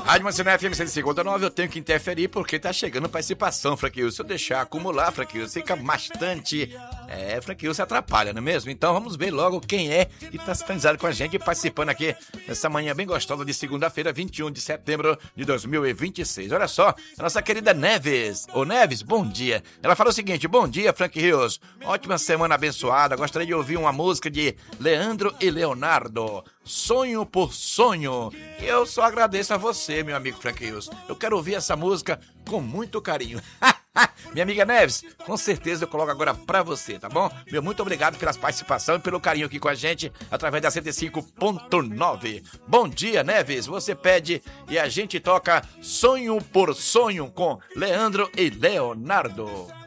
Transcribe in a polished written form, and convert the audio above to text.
Rádio Manciné FM 159, eu tenho que interferir porque tá chegando participação, Franquinho. Se eu deixar acumular, Franquinho, fica bastante... Franquinho, se atrapalha, não é mesmo? Então vamos ver logo quem é que tá sintonizado com a gente e participando aqui nessa manhã bem gostosa de segunda-feira, 21 de setembro de 2026. Olha só, a nossa querida Neves. Ô Neves, bom dia. Ela falou o seguinte: bom dia, Frank Rios. Ótima semana abençoada. Gostaria de ouvir uma música de Leandro e Leonardo. Sonho por Sonho. Eu só agradeço a você, meu amigo Frank Rios. Eu quero ouvir essa música com muito carinho. Minha amiga Neves, com certeza eu coloco agora pra você, tá bom? Meu muito obrigado pela participação e pelo carinho aqui com a gente através da 105.9. Bom dia, Neves. Você pede e a gente toca Sonho por Sonho com Leandro e Leonardo.